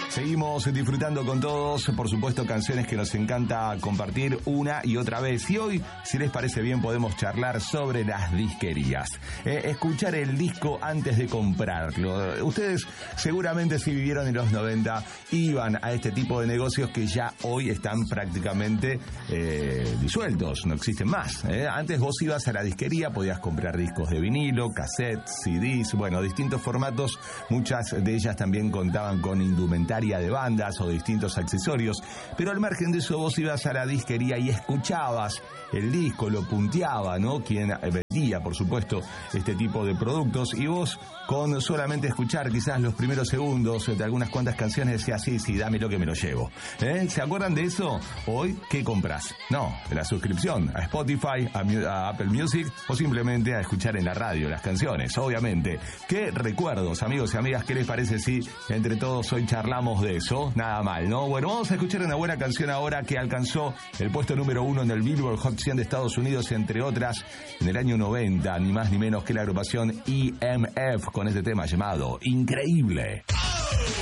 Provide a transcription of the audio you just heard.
Seguimos disfrutando con todos, por supuesto, canciones que nos encanta compartir una y otra vez. Y hoy, si les parece bien, podemos charlar sobre las disquerías. Escuchar el disco antes de comprarlo. Ustedes seguramente, si vivieron en los 90, iban a este tipo de negocios que ya hoy están prácticamente disueltos, no existen más. Antes vos ibas a la disquería, podías comprar discos de vinilo, cassettes, CDs, bueno, distintos formatos. Muchas de ellas también contaban con indumentaria de bandas o distintos accesorios, pero al margen de eso vos ibas a la disquería y escuchabas el disco, lo punteaba, ¿no? Quien vendía, por supuesto, este tipo de productos, y vos con solamente escuchar quizás los primeros segundos de algunas cuantas canciones decías, sí, dámelo que me lo llevo. ¿Se acuerdan de eso? Hoy, ¿qué compras? No, la suscripción a Spotify, a Apple Music, o simplemente a escuchar en la radio las canciones, obviamente. ¿Qué recuerdos, amigos y amigas? ¿Qué les parece si entre todos hoy charlamos de eso? Nada mal, ¿no? Bueno, vamos a escuchar una buena canción ahora que alcanzó el puesto número 1 en el Billboard Hot 100 de Estados Unidos, entre otras, en el año 90, ni más ni menos que la agrupación EMF, con este tema llamado Increíble.